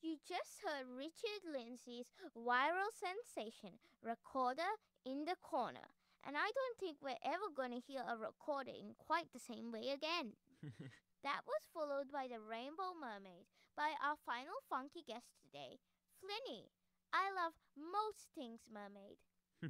You just heard Richard Lindsay's viral sensation, Recorder in the Corner. And I don't think we're ever going to hear a recorder in quite the same way again. That was followed by The Rainbow Mermaid by our final funky guest today, Flinny. I love most things mermaid.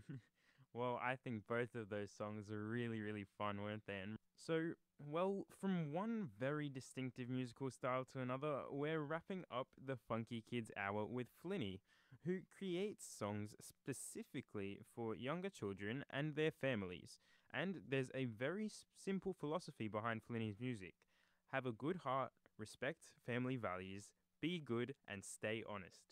Well, I think both of those songs are really, really fun, weren't they? And so, well, from one very distinctive musical style to another, we're wrapping up the Funky Kids Hour with Flinny, who creates songs specifically for younger children and their families. And there's a very simple philosophy behind Flinny's music: have a good heart, respect family values, be good, and stay honest.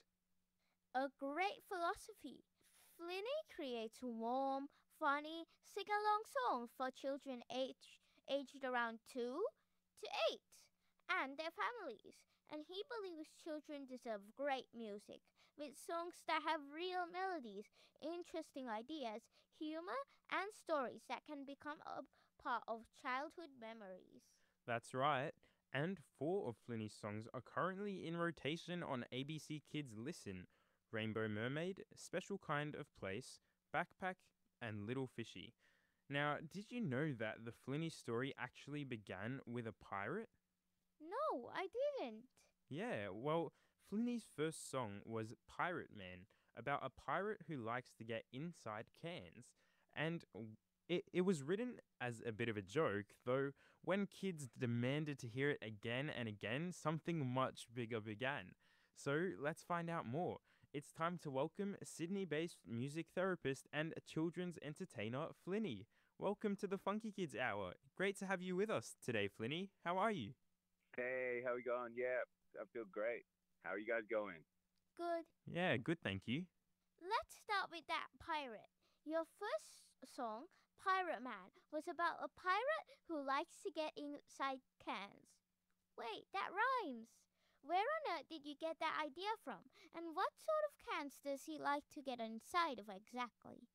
A great philosophy. Flinny creates warm, funny, sing-along songs for children aged around 2 to 8 and their families. And he believes children deserve great music with songs that have real melodies, interesting ideas, humor, and stories that can become a part of childhood memories. That's right. And four of Flinny's songs are currently in rotation on ABC Kids Listen: Rainbow Mermaid, Special Kind of Place, Backpack, and Little Fishy. Now, did you know that the Flinny story actually began with a pirate? No, I didn't. Yeah, well, Flinny's first song was Pirate Man, about a pirate who likes to get inside cans. And it was written as a bit of a joke, though when kids demanded to hear it again and again, something much bigger began. So let's find out more. It's time to welcome Sydney based music therapist and children's entertainer, Flinny. Welcome to the Funky Kids Hour. Great to have you with us today, Flinny. How are you? Hey, how we going? Yeah, I feel great. How are you guys going? Good. Yeah, good, thank you. Let's start with that pirate. Your first song, Pirate Man, was about a pirate who likes to get inside cans. Wait, that rhymes. Where on earth did you get that idea from? And what sort of cans does he like to get inside of exactly?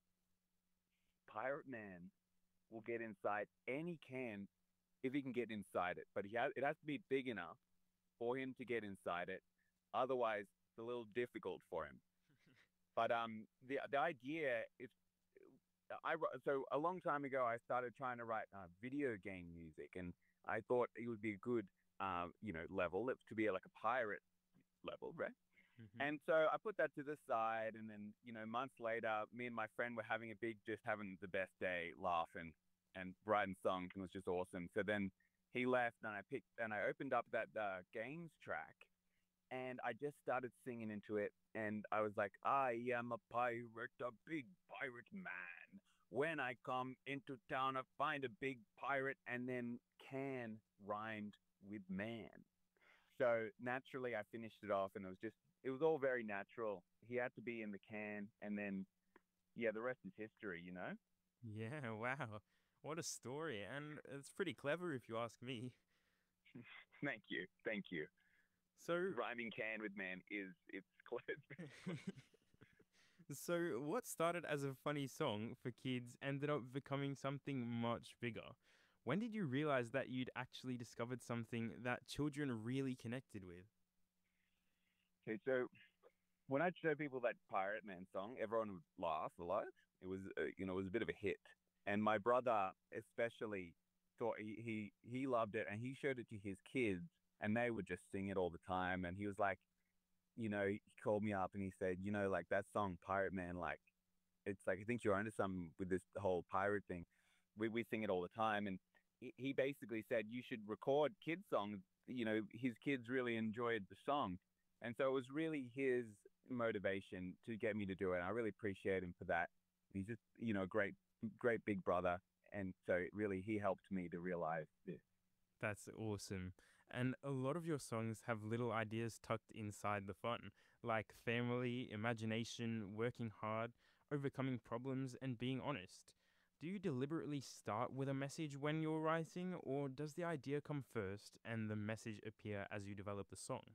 Pirate Man will get inside any can if he can get inside it, but it has to be big enough for him to get inside it. Otherwise, it's a little difficult for him. But the idea is, so a long time ago, I started trying to write video game music, and I thought it would be a good level to be like a pirate level, right? Hmm. And so I put that to the side, and then months later, me and my friend were just having the best day, laughing and writing songs, and it was just awesome. So then he left, and I opened up that games track, and I just started singing into it, and I was like, I am a pirate, a big pirate man. When I come into town, I find a big pirate, and then can rhymed with man. So naturally, I finished it off, and it was all very natural. He had to be in the can, and then, yeah, the rest is history. Yeah, wow. What a story. And it's pretty clever if you ask me. Thank you. Thank you. So, Rhyming can with man it's clever. so what started as a funny song for kids ended up becoming something much bigger. When did you realize that you'd actually discovered something that children really connected with? Okay, so when I show people that Pirate Man song, everyone would laugh a lot. It was a bit of a hit, and my brother especially thought he loved it, and he showed it to his kids, and they would just sing it all the time. And he was like, he called me up and he said, like that song Pirate Man, like it's like I think you're onto something with this whole pirate thing. We sing it all the time, and he basically said you should record kids songs. His kids really enjoyed the song, and so it was really his motivation to get me to do it. I really appreciate him for that. He's just a great big brother, and so really he helped me to realize this. That's awesome. And a lot of your songs have little ideas tucked inside the fun, like family, imagination, working hard, overcoming problems, and being honest. Do you deliberately start with a message when you're writing, or does the idea come first and the message appear as you develop the song?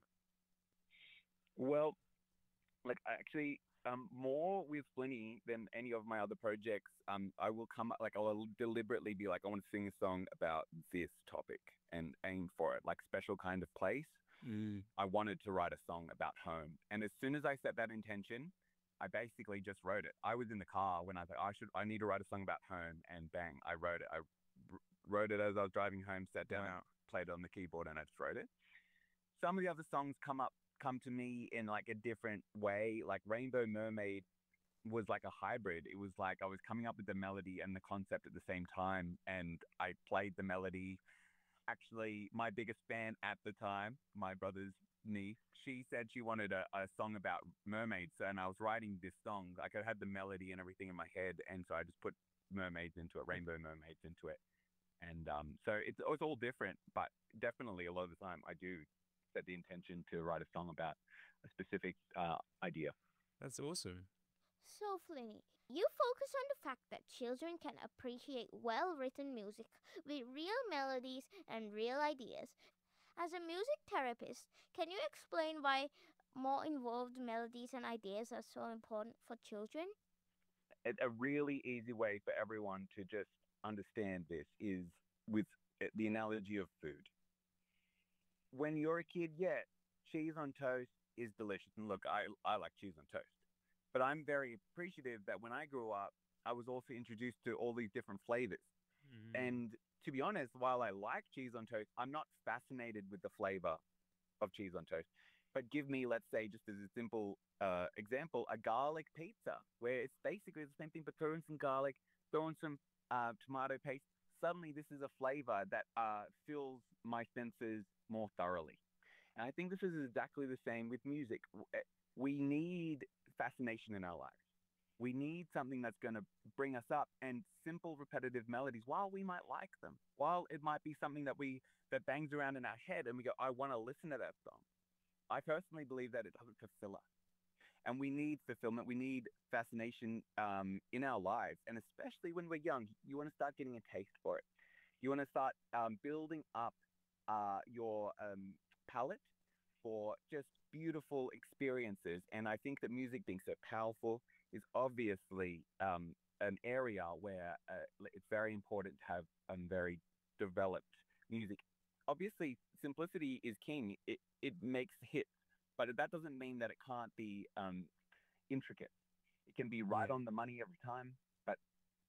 Well, like actually more with Flinny than any of my other projects. I will come like I'll deliberately be like I want to sing a song about this topic and aim for it, like special kind of place. I wanted to write a song about home. And as soon as I set that intention, I basically just wrote it. I was in the car when I thought I need to write a song about home, and bang, I wrote it. Wrote it as I was driving home, sat down, Wow. played it on the keyboard, and I just wrote it. Some of the other songs come to me in like a different way. Like Rainbow Mermaid was like a hybrid. It was like I was coming up with the melody and the concept at the same time, and I played the melody. Actually, my biggest fan at the time, my brother's niece, she said she wanted a song about mermaids, and I was writing this song. Like I had the melody and everything in my head, and so I just put mermaids into it, rainbow mermaids into it. And so it's all different, but definitely a lot of the time I do set the intention to write a song about a specific idea. That's awesome. So, Flinny, you focus on the fact that children can appreciate well written music with real melodies and real ideas. As a music therapist, can you explain why more involved melodies and ideas are so important for children? A really easy way for everyone to just understand this is with the analogy of food. When you're a kid, yeah, cheese on toast is delicious. And look, I like cheese on toast. But I'm very appreciative that when I grew up, I was also introduced to all these different flavors. Mm. And to be honest, while I like cheese on toast, I'm not fascinated with the flavor of cheese on toast. But give me, let's say, just as a simple example, a garlic pizza, where it's basically the same thing, but throw in some garlic, throw in some tomato paste. Suddenly, this is a flavor that fills my senses more thoroughly. And I think this is exactly the same with music. We need fascination in our lives. We need something that's going to bring us up, and simple repetitive melodies, while we might like them, while it might be something that bangs around in our head and we go, I want to listen to that song. I personally believe that it doesn't fulfill us. And we need fulfillment. We need fascination in our lives. And especially when we're young, you want to start getting a taste for it. You want to start building up your palette for just beautiful experiences. And I think that music being so powerful is obviously an area where it's very important to have very developed music. Obviously, simplicity is king. It makes hits, but that doesn't mean that it can't be intricate. It can be right Yeah. on the money every time, but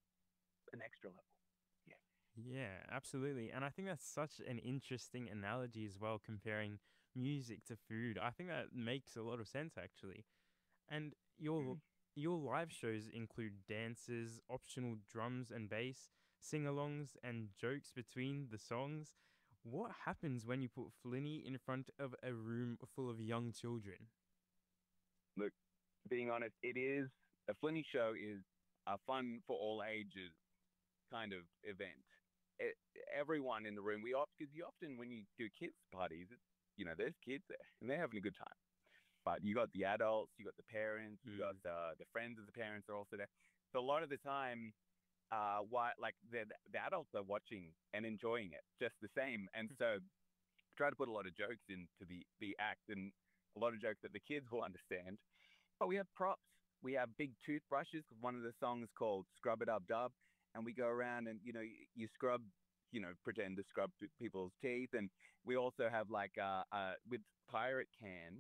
an extra level. Yeah. Yeah, absolutely. And I think that's such an interesting analogy as well, comparing music to food. I think that makes a lot of sense actually. And Mhm. your live shows include dances, optional drums and bass, sing-alongs and jokes between the songs. What happens when you put Flinny in front of a room full of young children? Look, being honest, it is a Flinny show is a fun for all ages kind of event. It, everyone in the room, because you often when you do kids parties, there's kids there and they're having a good time. But you got the adults, you got the parents, you got Mm. the friends of the parents are also there. So a lot of the time, why like the adults are watching and enjoying it just the same, and so try to put a lot of jokes into the act and a lot of jokes that the kids will understand. But we have props. We have big toothbrushes. One of the songs called "Scrub It Up Dub," and we go around and you scrub, pretend to scrub people's teeth, and we also have like with Pirate Can.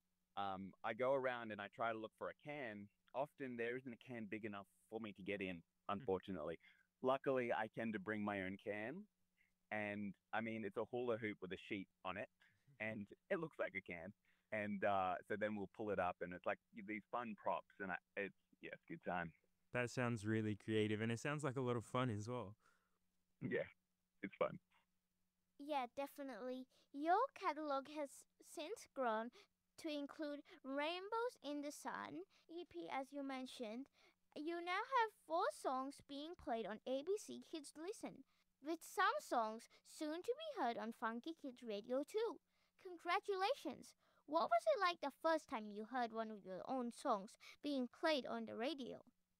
I go around and I try to look for a can. Often there isn't a can big enough for me to get in, unfortunately. Luckily, I tend to bring my own can, and I mean it's a hula hoop with a sheet on it, and it looks like a can. And so then we'll pull it up, and it's like these fun props, and it's yeah, it's a good time. That sounds really creative and it sounds like a lot of fun as well. Yeah, it's fun. Yeah, definitely. Your catalog has since grown to include Rainbows in the Sun EP, as you mentioned. You now have 4 songs being played on ABC Kids Listen, with some songs soon to be heard on Funky Kids Radio too. Congratulations! What was it like the first time you heard one of your own songs being played on the radio?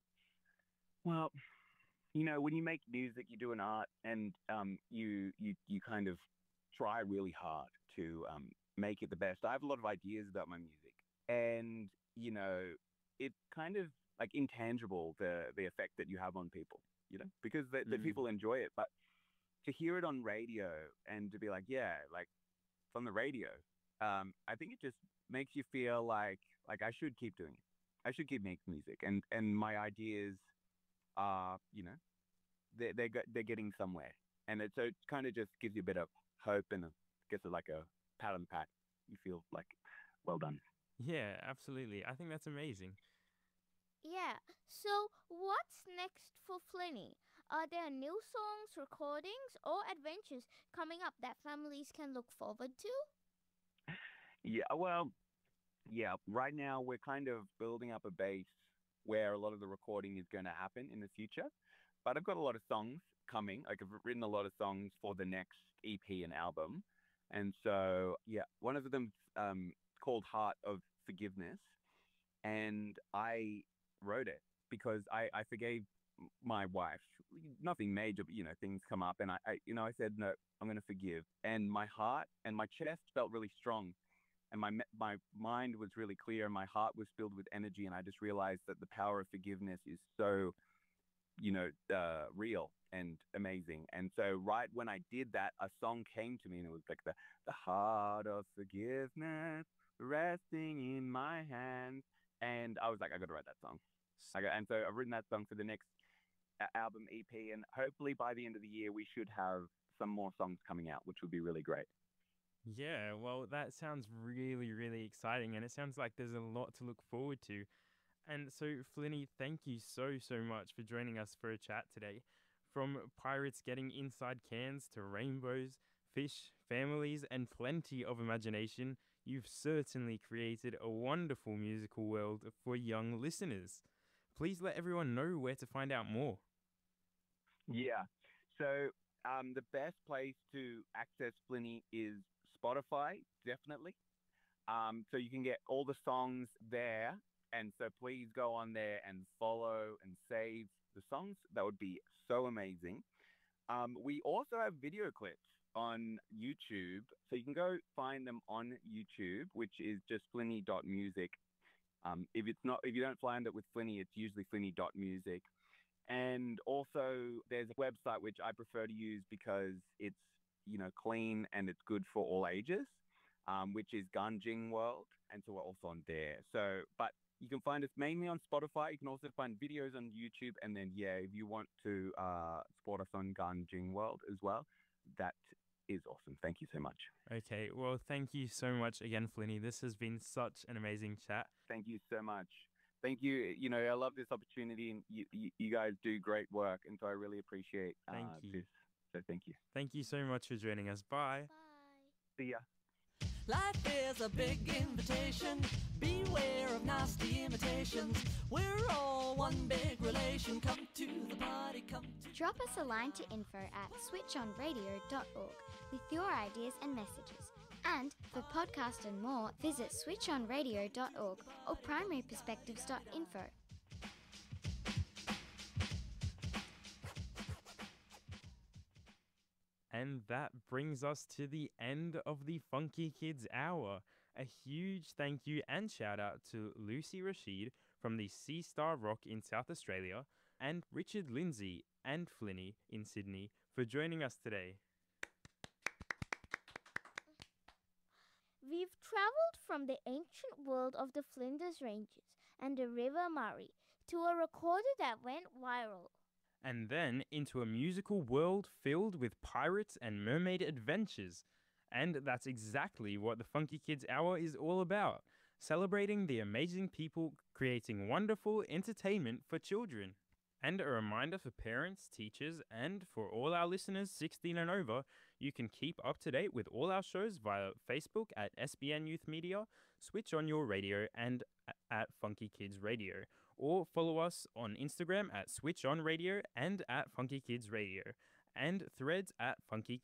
Well, when you make music, you do an art, and you kind of try really hard to make it the best. I have a lot of ideas about my music, and it's kind of like intangible the effect that you have on people, because the Mm. people enjoy it. But, to hear it on radio and to be like, yeah, like it's on the radio, I think it just makes you feel like I should keep doing it. I should keep making music, and my ideas are, they're getting somewhere, and it kind of just gives you a bit of hope and gets like a pat on the back. You feel like well done. Yeah, absolutely. I think that's amazing. Yeah, so what's next for Flinny? Are there new songs, recordings, or adventures coming up that families can look forward to? Yeah, well, yeah. Right now, we're kind of building up a base where a lot of the recording is going to happen in the future. But I've got a lot of songs coming. Like I've written a lot of songs for the next EP and album, and so yeah, one of them called "Heart of Forgiveness," and I wrote it because I forgave my wife. Nothing major, but things come up, and I said no, I'm going to forgive, and my heart and my chest felt really strong, and my mind was really clear, and my heart was filled with energy, and I just realized that the power of forgiveness is so real and amazing. And so right when I did that, a song came to me, and it was like the heart of forgiveness resting in my hands, and I was like, I got to write that song. And so I've written that song for the next album EP, and hopefully by the end of the year we should have some more songs coming out, which would be really great. Yeah, well, that sounds really, really exciting, and it sounds like there's a lot to look forward to. And so, Flinny, thank you so much for joining us for a chat today. From pirates getting inside cans to rainbows, fish, families, and plenty of imagination, you've certainly created a wonderful musical world for young listeners. Please let everyone know where to find out more. Yeah. So the best place to access Flinny is Spotify, definitely. So you can get all the songs there. And so please go on there and follow and save the songs. That would be so amazing. We also have video clips on YouTube. So you can go find them on YouTube, which is just flinny.music. If you don't find it with Flinny, it's usually flinny.music. And also, there's a website which I prefer to use because it's clean and it's good for all ages, which is Ganjing World, and so we're also on there. So, but you can find us mainly on Spotify. You can also find videos on YouTube, and then yeah, if you want to support us on Ganjing World as well, that is awesome. Thank you so much. Okay, well, thank you so much again, Flinny. This has been such an amazing chat. Thank you so much. Thank you. I love this opportunity, and you guys do great work, and so I really appreciate Thank you. this. So thank you. Thank you so much for joining us. Bye. Bye. See ya. Life is a big invitation. Beware of nasty imitations. We're all one big relation. Come to the party, come to... Drop us a line to info@switchonradio.org with your ideas and messages. And for podcast and more, visit switchonradio.org or primaryperspectives.info. And that brings us to the end of the Funky Kids Hour. A huge thank you and shout out to Lucy Rashid from the Sea Star Rock in South Australia and Richard Lindsay and Flinny in Sydney for joining us today. We've travelled from the ancient world of the Flinders Ranges and the River Murray to a recorder that went viral. And then into a musical world filled with pirates and mermaid adventures. And that's exactly what the Funky Kids Hour is all about, celebrating the amazing people creating wonderful entertainment for children. And a reminder for parents, teachers, and for all our listeners 16 and over, you can keep up to date with all our shows via Facebook at SBN Youth Media, Switch On Your Radio, and at Funky Kids Radio. Or follow us on Instagram at Switch On Radio and at Funky Kids Radio, and Threads at Funky